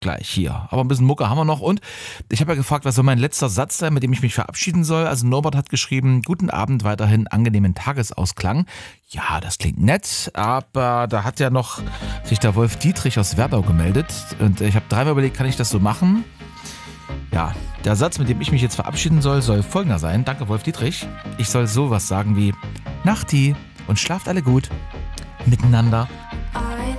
gleich hier. Aber ein bisschen Mucke haben wir noch. Und ich habe ja gefragt, was soll mein letzter Satz sein, mit dem ich mich verabschieden soll. Also Norbert hat geschrieben, guten Abend, weiterhin angenehmen Tagesausklang. Ja, das klingt nett, aber da hat ja noch sich der Wolf Dietrich aus Werdau gemeldet. Und ich habe dreimal überlegt, kann ich das so machen? Ja, der Satz, mit dem ich mich jetzt verabschieden soll folgender sein. Danke, Wolf Dietrich. Ich soll sowas sagen wie Nachti und schlaft alle gut miteinander.